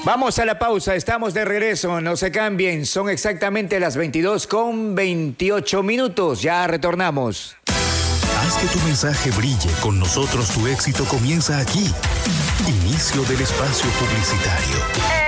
Vamos a la pausa, estamos de regreso, no se cambien, son exactamente las 22:28. Ya retornamos. Haz que tu mensaje brille, con nosotros tu éxito comienza aquí. Inicio del espacio publicitario.